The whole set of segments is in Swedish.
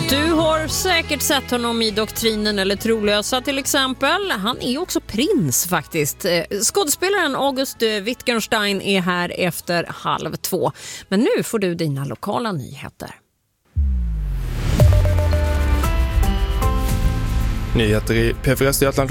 Du har säkert sett honom i Doktrinen eller Trolösa till exempel. Han är också prins faktiskt. Skådespelaren August Wittgenstein är här efter 1:30. Men nu får du dina lokala nyheter. Nyheter i P4 Östergötland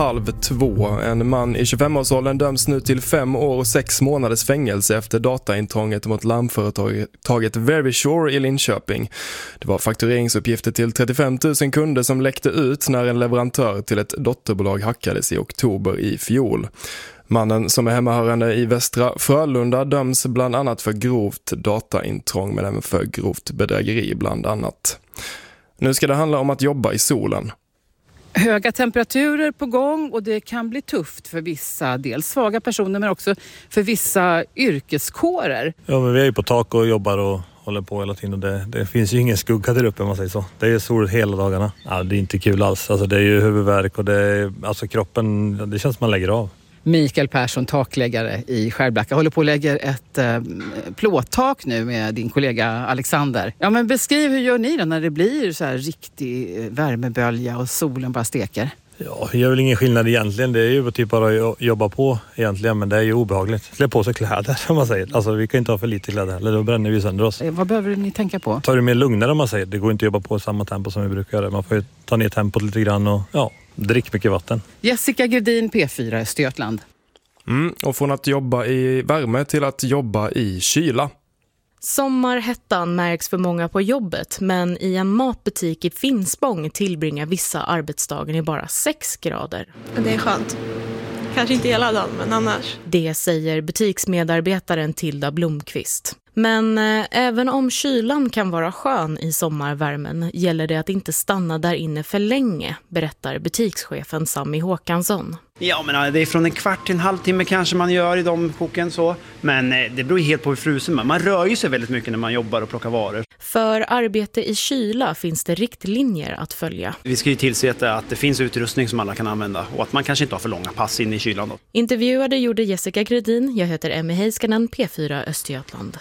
1:30. En man i 25-årsåldern döms nu till 5 år och 6 månaders fängelse efter dataintrånget mot larmföretaget Verisure i Linköping. Det var faktureringsuppgifter till 35 000 kunder som läckte ut när en leverantör till ett dotterbolag hackades i oktober i fjol. Mannen som är hemmahörande i Västra Frölunda döms bland annat för grovt dataintrång men även för grovt bedrägeri bland annat. Nu ska det handla om att jobba i solen. Höga temperaturer på gång och det kan bli tufft för vissa, dels svaga personer men också för vissa yrkeskårer. Ja, men vi är ju på tak och jobbar och håller på hela tiden och det finns ju ingen skugga där uppe om man säger så. Det är sol hela dagarna. Ja, det är inte kul alls. Alltså, det är ju huvudvärk och alltså kroppen, det känns som man lägger av. Mikael Persson, takläggare i Skärblacka, håller på att lägga ett plåttak nu med din kollega Alexander. Ja, men beskriv, hur gör ni då när det blir så här riktig värmebölja och solen bara steker? Ja, det gör väl ingen skillnad egentligen. Det är ju typ bara att jobba på egentligen, men det är ju obehagligt. Slä på sig kläder som man säger. Alltså vi kan inte ha för lite kläder eller då bränner vi sönder oss. Vad behöver ni tänka på? Ta det mer lugnare om man säger. Det går inte att jobba på samma tempo som vi brukar göra. Man får ju ta ner tempot lite grann och drick mycket vatten. Jessica Gredin, P4 Östergötland. Och från att jobba i värme till att jobba i kyla. Sommarhettan märks för många på jobbet, men i en matbutik i Finspång tillbringar vissa arbetsdagen i bara 6 grader. Det är skönt. Kanske inte hela dagen, men annars. Det säger butiksmedarbetaren Tilda Blomqvist. Men även om kylan kan vara skön i sommarvärmen gäller det att inte stanna där inne för länge, berättar butikschefen Sammy Håkansson. Ja, men det är från 1/4 till 1/2 timme kanske man gör i de koken så. Men det beror ju helt på hur frusen man rör ju sig väldigt mycket när man jobbar och plockar varor. För arbete i kyla finns det riktlinjer att följa. Vi ska ju tillse att det finns utrustning som alla kan använda och att man kanske inte har för långa pass in i kylan då. Intervjuade gjorde Jessica Gredin. Jag heter Emmy Heiskanen, P4 Östergötland.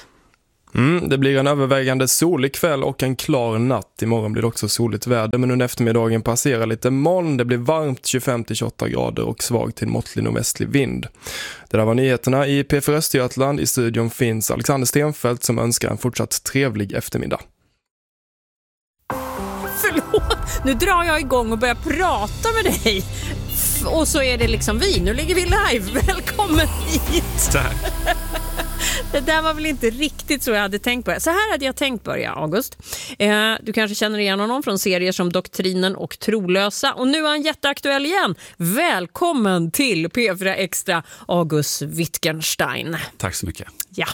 Det blir en övervägande solig kväll och en klar natt. Imorgon blir det också soligt väder, men under eftermiddagen passerar lite moln. Det blir varmt 25-28 grader och svag till måttlig nordvästlig vind. Det där var nyheterna i P4 Östergötland. I studion finns Alexander Stenfeldt som önskar en fortsatt trevlig eftermiddag. Förlåt, nu drar jag igång och börjar prata med dig. Och så är det liksom vi. Nu ligger vi live. Välkommen hit. Tack. Det där var väl inte riktigt så jag hade tänkt börja. Så här hade jag tänkt börja, August. Du kanske känner igen honom från serier som Doktrinen och Trolösa. Och nu är han jätteaktuell igen. Välkommen till P4 Extra, August Wittgenstein. Tack så mycket. Ja.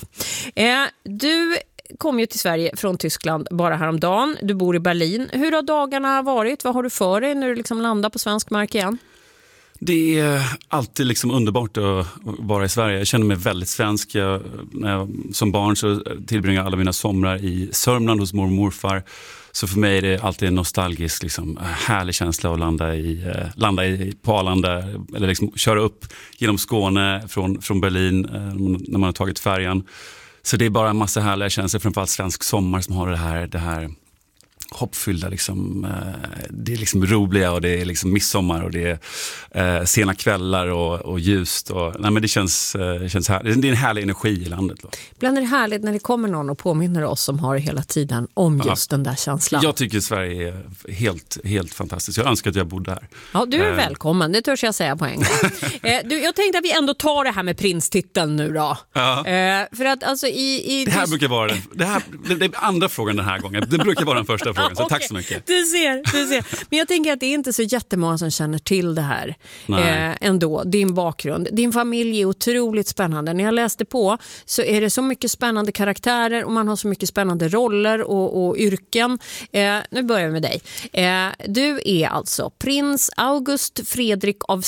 Du kom ju till Sverige från Tyskland bara häromdagen. Du bor i Berlin. Hur har dagarna varit? Vad har du för dig när du liksom landar på svensk mark igen? Det är alltid liksom underbart att vara i Sverige. Jag känner mig väldigt svensk. Som barn så tillbringar alla mina somrar i Sörmland hos mormor och morfar. Så för mig är det alltid en nostalgisk, liksom, härlig känsla att landa på Arlanda. Eller liksom köra upp genom Skåne från Berlin när man har tagit färjan. Så det är bara en massa härliga känslor, framförallt svensk sommar som har det här hoppfyllda liksom, det är liksom roliga och det är liksom midsommar och det är sena kvällar och ljust och nej, men det känns härligt. Det är en härlig energi i landet då. Ibland är det härligt när det kommer någon och påminner oss som har det hela tiden om just den där känslan. Jag tycker Sverige är helt fantastiskt. Jag önskar att jag bodde här. Ja, du är välkommen. Det törs jag säga på en gång. Jag tänkte att vi ändå tar det här med prinstiteln nu då. Ja. För att alltså det här brukar vara det är andra frågan den här gången. Det brukar vara den första frågan. Så tack så mycket. Du ser. Men jag tänker att det är inte så jättemånga som känner till det här ändå. Din bakgrund. Din familj är otroligt spännande. När jag läste på så är det så mycket spännande karaktärer och man har så mycket spännande roller och yrken. Nu börjar vi med dig. Du är alltså prins August Fredrik av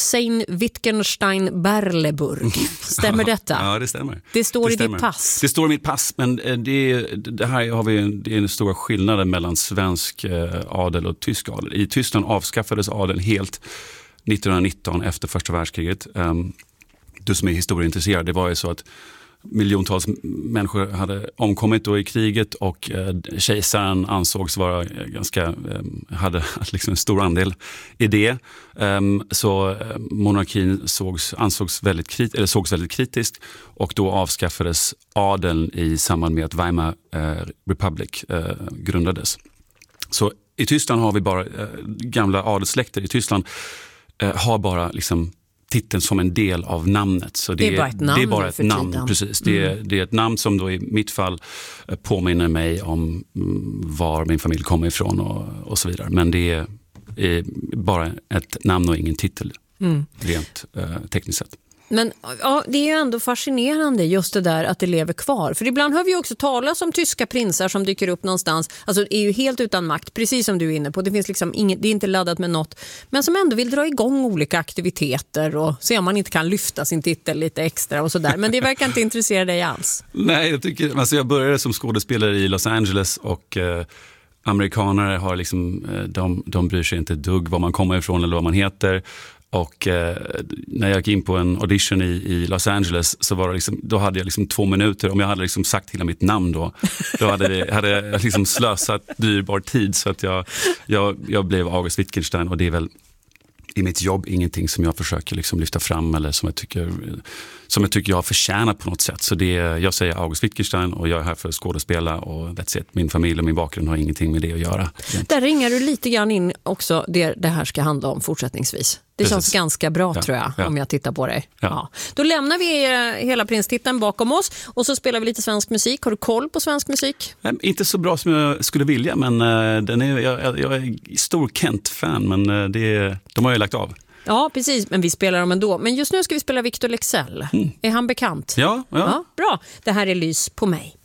Sayn-Wittgenstein-Berleburg. Stämmer detta? Ja, det stämmer. Det står i ditt pass. Det står i mitt pass, men det här har vi det är en stora skillnad mellan svensk adel och tysk adel. I Tyskland avskaffades adeln helt 1919 efter första världskriget. Du som är historieintresserad, det var ju så att miljontals människor hade omkommit då i kriget och kejsaren ansågs vara hade liksom en stor andel i det. Så monarkin sågs väldigt kritiskt och då avskaffades adeln i samband med att Weimar Republic grundades. Så i Tyskland har vi bara gamla adelssläkter i Tyskland har bara liksom titeln som en del av namnet. Så det är bara ett namn, precis. Det är ett namn som då i mitt fall påminner mig om var min familj kommer ifrån och så vidare. Men det är bara ett namn och ingen titel rent tekniskt sett. Men ja, det är ju ändå fascinerande just det där att det lever kvar. För ibland hör vi också talas om tyska prinsar som dyker upp någonstans. Alltså är ju helt utan makt, precis som du är inne på. Det finns liksom det är inte laddat med något. Men som ändå vill dra igång olika aktiviteter och se om man inte kan lyfta sin titel lite extra och sådär. Men det verkar inte intressera dig alls. Nej, jag började som skådespelare i Los Angeles och amerikanare har liksom, de bryr sig inte ett dugg var man kommer ifrån eller vad man heter. Och när jag gick in på en audition i Los Angeles så var det liksom, då hade jag liksom 2 minuter. Om jag hade liksom sagt hela mitt namn då hade jag liksom slösat dyrbar tid. Så att jag blev August Wittgenstein, och det är väl i mitt jobb ingenting som jag försöker liksom lyfta fram eller som jag tycker jag har förtjänat på något sätt. Så jag säger August Wittgenstein och jag är här för att skådespela, och that's it. Min familj och min bakgrund har ingenting med det att göra. Där ringar du lite grann in också det här ska handla om fortsättningsvis. Det känns ganska bra tror jag, om jag tittar på dig. Ja. Då lämnar vi hela prinstiteln bakom oss och så spelar vi lite svensk musik. Har du koll på svensk musik? Inte så bra som jag skulle vilja, men jag är stor Kent-fan, men de har ju lagt av. Ja, precis, men vi spelar dem ändå. Men just nu ska vi spela Victor Leksell. Är han bekant? Ja. Bra, det här är Lys på mig.